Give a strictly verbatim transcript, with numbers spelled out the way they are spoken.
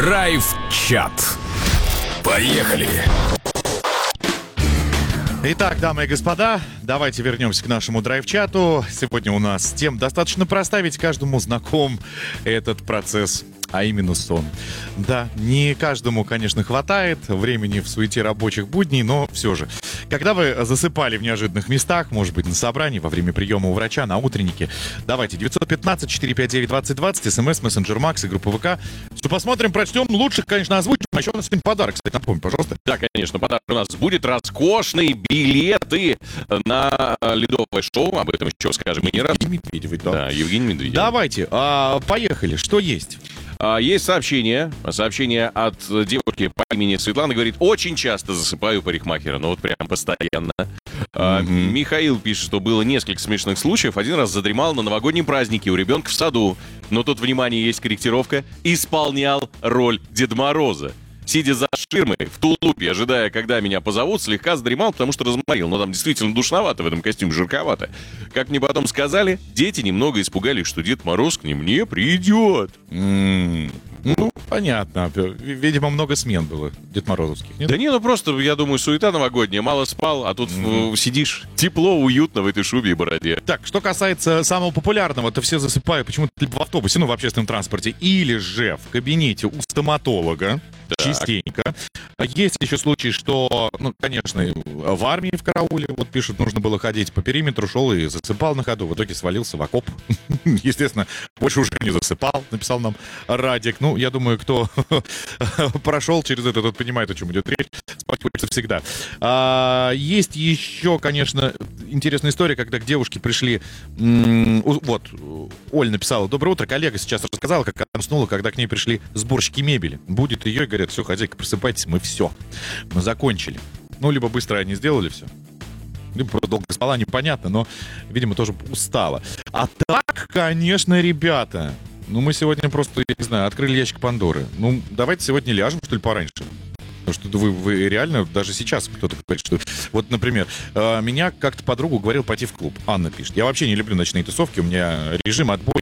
Драйв-чат. Поехали! Итак, дамы и господа, давайте вернемся к нашему драйв-чату. Сегодня у нас тем достаточно проста, ведь каждому знаком этот процесс, а именно сон. Да, не каждому, конечно, хватает времени в суете рабочих будней, но все же. Когда вы засыпали в неожиданных местах, может быть, на собрании, во время приема у врача, на утреннике, давайте девятьсот пятнадцать четыреста пятьдесят девять двадцать двадцать, смс, мессенджер Макс и группа ВК. Все посмотрим, прочтем, лучших, конечно, озвучим. А еще у нас сегодня подарок, кстати, напомню, пожалуйста. Да, конечно, подарок у нас будет. Роскошные билеты на ледовое шоу. Об этом еще скажем. Мы не раз. Евгений Медведев, да. Да, Евгений Медведев. Давайте, а, поехали. Что есть? А, есть сообщение. Сообщение от девушки по имени Светлана. Говорит, очень часто засыпаю у парикмахера. Ну вот прям постоянно. А, mm-hmm. Михаил пишет, что было несколько смешных случаев. Один раз задремал на новогоднем празднике у ребенка в саду. Но тут, внимание, есть корректировка. Исполнял роль Деда Мороза. Сидя за ширмой в тулупе, ожидая, когда меня позовут, слегка задремал, потому что разморил. Но там действительно душновато в этом костюме, жарковато. Как мне потом сказали, дети немного испугались, что Дед Мороз к ним не придет. Mm. Ну, понятно. Видимо, много смен было Дед Морозовских, нет? Да не, ну просто, я думаю, суета новогодняя. Мало спал, а тут mm-hmm. сидишь тепло, уютно в этой шубе и бороде. Так, что касается самого популярного, то все засыпают почему-то либо в автобусе, ну, в общественном транспорте, или же в кабинете у стоматолога. Так. Частенько. Есть еще случаи, что, ну, конечно, в армии в карауле, вот пишут, нужно было ходить по периметру, шел и засыпал на ходу, в итоге свалился в окоп. Естественно, больше уже не засыпал, написал нам Радик. Ну, я думаю, кто прошел через это, тот понимает, о чем идет речь. Спать хочется всегда. А, есть еще, конечно, интересная история, когда к девушке пришли... М- вот, Оль написала: доброе утро, коллега сейчас рассказала, как она уснула, когда к ней пришли сборщики мебели. Будет ее, и говорят, все, хозяйка, просыпайтесь, мы все. Мы закончили. Ну, либо быстро они сделали все, либо долго спала, непонятно, но, видимо, тоже устала. А так, конечно, ребята, ну, мы сегодня просто, я не знаю, открыли ящик Пандоры. Ну, давайте сегодня ляжем, что ли, пораньше. Потому что вы, вы реально, даже сейчас кто-то говорит, что... Вот, например, меня как-то подругу говорил пойти в клуб. Анна пишет. Я вообще не люблю ночные тусовки, у меня режим отбой